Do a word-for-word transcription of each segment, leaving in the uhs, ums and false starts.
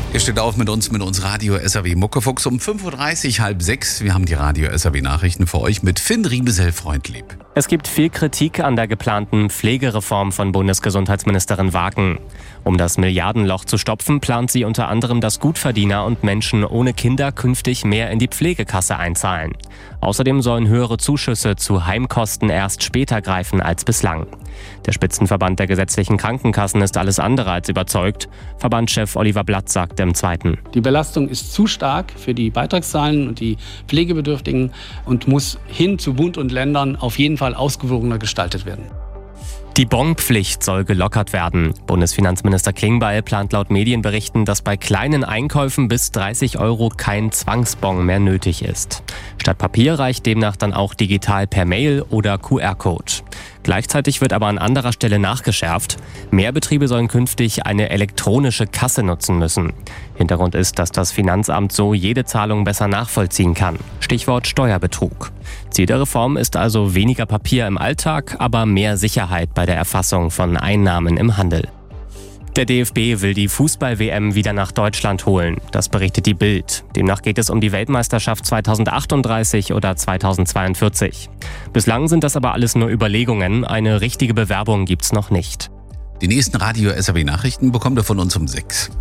Ihr steht auf mit uns, mit uns Radio S R W Muckefuchs um fünf Uhr dreißig, halb sechs. Wir haben die Radio S R W Nachrichten für euch mit Finn Riebesell-Freundlieb. Es gibt viel Kritik an der geplanten Pflegereform von Bundesgesundheitsministerin Wagen. Um das Milliardenloch zu stopfen, plant sie unter anderem, dass Gutverdiener und Menschen ohne Kinder künftig mehr in die Pflegekasse einzahlen. Außerdem sollen höhere Zuschüsse zu Heimkosten erst später greifen als bislang. Der Spitzenverband der gesetzlichen Krankenkassen ist alles andere als überzeugt. Verbandschef Oliver Blatt sagte im Zweiten: Die Belastung ist zu stark für die Beitragszahlen und die Pflegebedürftigen und muss hin zu Bund und Ländern auf jeden Fall ausgewogener gestaltet werden. Die Bonpflicht soll gelockert werden. Bundesfinanzminister Klingbeil plant laut Medienberichten, dass bei kleinen Einkäufen bis dreißig Euro kein Zwangsbon mehr nötig ist. Statt Papier reicht demnach dann auch digital per Mail oder Q R-Code. Gleichzeitig wird aber an anderer Stelle nachgeschärft. Mehr Betriebe sollen künftig eine elektronische Kasse nutzen müssen. Hintergrund ist, dass das Finanzamt so jede Zahlung besser nachvollziehen kann. Stichwort Steuerbetrug. Ziel der Reform ist also weniger Papier im Alltag, aber mehr Sicherheit bei der Erfassung von Einnahmen im Handel. Der D F B will die Fußball-W M wieder nach Deutschland holen. Das berichtet die Bild. Demnach geht es um die Weltmeisterschaft zweitausendachtunddreißig oder zweitausendzweiundvierzig. Bislang sind das aber alles nur Überlegungen. Eine richtige Bewerbung gibt's noch nicht. Die nächsten Radio S R W Nachrichten bekommt ihr von uns um sechs.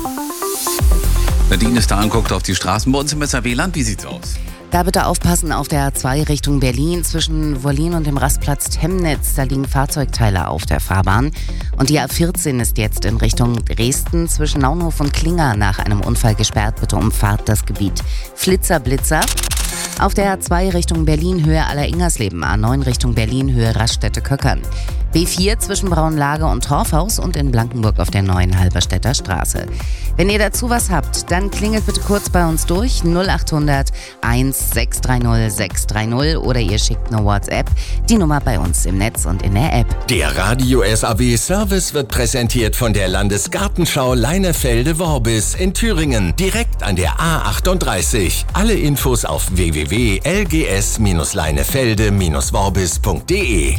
Nadine ist da und guckt auf die Straßen bei uns im S R W-Land. Wie sieht's aus? Da bitte aufpassen auf der A zwei Richtung Berlin zwischen Wollin und dem Rastplatz Temnitz. Da liegen Fahrzeugteile auf der Fahrbahn. Und die A vierzehn ist jetzt in Richtung Dresden zwischen Naunhof und Klinger nach einem Unfall gesperrt. Bitte umfahrt das Gebiet. Flitzer, Blitzer. Auf der A zwei Richtung Berlin Höhe Aller-Ingersleben, A neun Richtung Berlin Höhe Raststätte-Köckern. B vier zwischen Braunlage und Torfhaus und in Blankenburg auf der neuen Halberstädter Straße. Wenn ihr dazu was habt, dann klingelt bitte kurz bei uns durch null acht hundert eins sechs drei null sechs drei null oder ihr schickt eine WhatsApp. Die Nummer bei uns im Netz und in der App. Der Radio S R W Service wird präsentiert von der Landesgartenschau Leinefelde-Worbis in Thüringen, direkt an der A achtunddreißig. Alle Infos auf w w w punkt l g s leinefelde worbis punkt d e.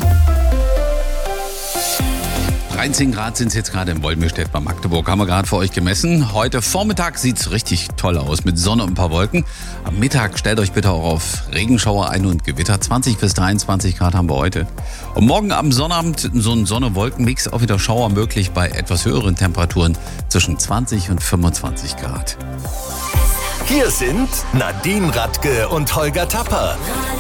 dreizehn Grad sind es jetzt gerade in Wolmirstedt bei Magdeburg. Haben wir gerade für euch gemessen. Heute Vormittag sieht es richtig toll aus mit Sonne und ein paar Wolken. Am Mittag stellt euch bitte auch auf Regenschauer ein und Gewitter. zwanzig bis dreiundzwanzig Grad haben wir heute. Und morgen am Sonnabend so ein Sonne-Wolken-Mix, auch wieder Schauer möglich bei etwas höheren Temperaturen zwischen zwanzig und fünfundzwanzig Grad. Hier sind Nadine Radke und Holger Tapper.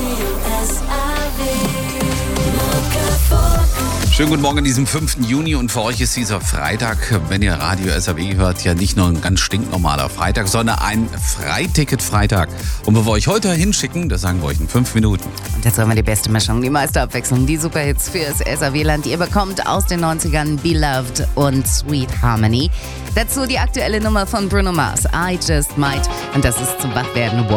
Schönen guten Morgen an diesem fünften Juni und für euch ist dieser Freitag, wenn ihr Radio S R W hört, ja nicht nur ein ganz stinknormaler Freitag, sondern ein Freiticket-Freitag. Und wo wir euch heute hinschicken, das sagen wir euch in fünf Minuten. Und jetzt haben wir die beste Mischung, die meiste Abwechslung, die Superhits für das S R W-Land, die ihr bekommt aus den neunzigern, Beloved und Sweet Harmony. Dazu die aktuelle Nummer von Bruno Mars, I Just Might. Und das ist zum Wachwerden